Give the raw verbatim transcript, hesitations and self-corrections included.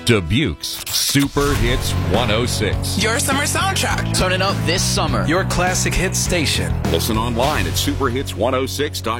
Dubuque's Super Hits one oh six. Your summer soundtrack. Turn it up this summer. Your classic hit station. Listen online at super hits one oh six dot com.